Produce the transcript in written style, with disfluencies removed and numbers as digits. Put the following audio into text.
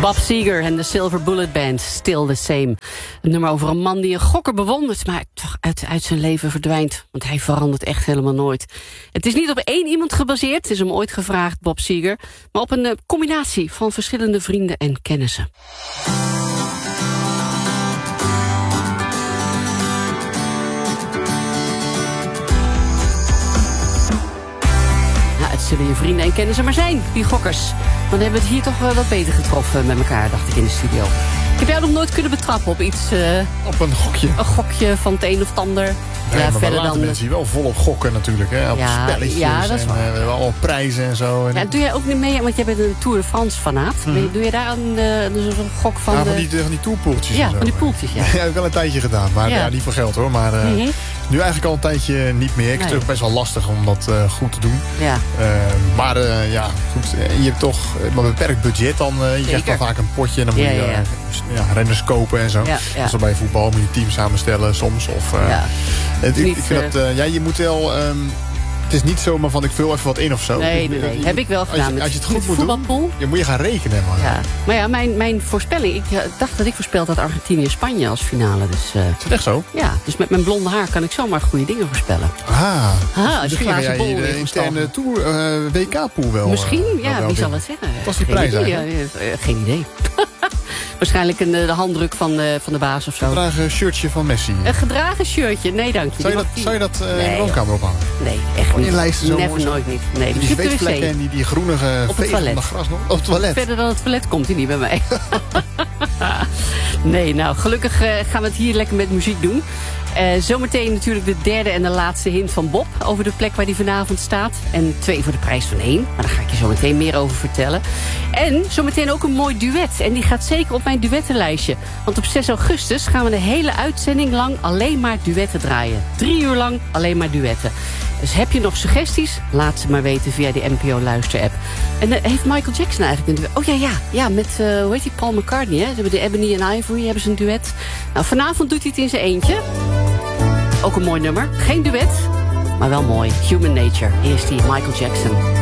Bob Seger en de Silver Bullet Band, Still the Same. Een nummer over een man die een gokker bewondert, maar toch uit zijn leven verdwijnt. Want hij verandert echt helemaal nooit. Het is niet op één iemand gebaseerd, het is hem ooit gevraagd, Bob Seger, maar op een combinatie van verschillende vrienden en kennissen. Het zullen je vrienden en kennissen maar zijn, die gokkers. Dan hebben we het hier toch wel wat beter getroffen met elkaar, dacht ik in de studio. Ik heb jou nog nooit kunnen betrappen op iets... op een gokje. Een gokje van het een of het ander. Nee, ja, maar verder dan mensen die wel volop gokken natuurlijk, hè? Op spelletjes ja, dat is waar. We hebben allemaal prijzen en zo. En ja, doe jij ook niet mee, want jij bent een Tour de France fanaat. Doe je daar een gok van? Ja, van die tourpoeltjes. Ja, en zo. van die poeltjes, ja. Ja, heb ik wel een tijdje gedaan, maar ja, niet voor geld hoor. Maar nu eigenlijk al een tijdje niet meer. Ik vind het ook best wel lastig om dat goed te doen. Ja. Maar ja, goed. Je hebt toch een beperkt budget dan. Je krijgt dan vaak een potje en dan moet je renners kopen en zo. Ja. Zoals bij voetbal moet je team samenstellen soms. Of, ik vind dat, je moet wel... het is niet zomaar van ik vul even wat in of zo. Nee. Heb ik wel gedaan. Als je het goed moet doen, dan moet je gaan rekenen. Ja. Maar ja, mijn voorspelling... Ik dacht dat ik voorspeld had Argentinië-Spanje als finale. Dus, is het echt zo? Ja, dus met mijn blonde haar kan ik zomaar goede dingen voorspellen. Dus misschien ga jij de interne WK-pool wel... Misschien, wie zal het zeggen? Wat was die prijs eigenlijk? Geen idee. Waarschijnlijk de handdruk van de baas of zo. Een gedragen shirtje van Messi. Een gedragen shirtje? Nee, dank je. Zou je dat in de woonkamer ophangen? Nee, echt niet. In lijsten zo Never, nooit niet. Nee, die zweetvlekken en die groenige op het toilet. Gras nog. Op het toilet. Verder dan het toilet komt hij niet bij mij. Nee, nou, gelukkig gaan we het hier lekker met muziek doen. Zometeen natuurlijk de derde en de laatste hint van Bob over de plek waar hij vanavond staat. En 2 voor de prijs van 1. Maar daar ga ik je zo meteen meer over vertellen. En zometeen ook een mooi duet. En die gaat zeker op mijn duettenlijstje. Want op 6 augustus gaan we de hele uitzending lang alleen maar duetten draaien. 3 uur lang alleen maar duetten. Dus heb je nog suggesties? Laat ze maar weten via de NPO Luister-app. En heeft Michael Jackson eigenlijk een duet? Oh ja, met, hoe heet die, Paul McCartney, hè? Ze hebben de Ebony and Ivory, hebben ze een duet. Nou, vanavond doet hij het in zijn eentje. Ook een mooi nummer. Geen duet, maar wel mooi. Human Nature. Eerst die Michael Jackson.